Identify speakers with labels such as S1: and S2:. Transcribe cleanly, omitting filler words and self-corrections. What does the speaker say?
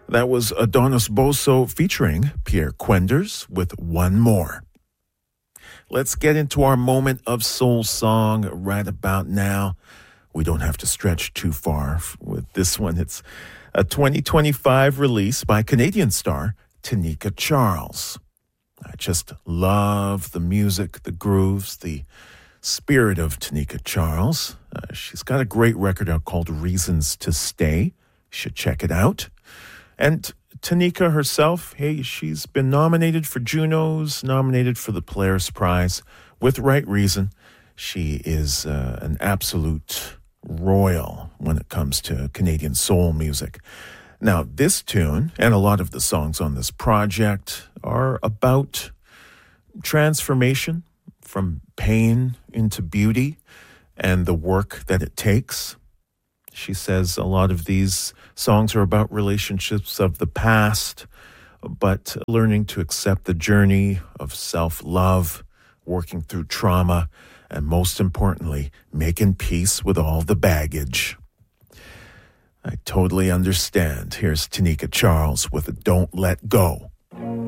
S1: That was Adonis Bosso featuring Pierre Quenders with One More. Let's get into our moment of soul song right about now. We don't have to stretch too far with this one. It's a 2025 release by Canadian star Tanika Charles. I just love the music, the grooves, the spirit of Tanika Charles. She's got a great record out called Reasons to Stay. You should check it out. And Tanika herself, hey, she's been nominated for Junos, nominated for the Polaris Prize with right reason. She is an absolute royal when it comes to Canadian soul music. Now, this tune and a lot of the songs on this project are about transformation from pain into beauty and the work that it takes. She says a lot of these songs are about relationships of the past, but learning to accept the journey of self-love, working through trauma, and most importantly, making peace with all the baggage. I totally understand. Here's Tanika Charles with Don't Let Go.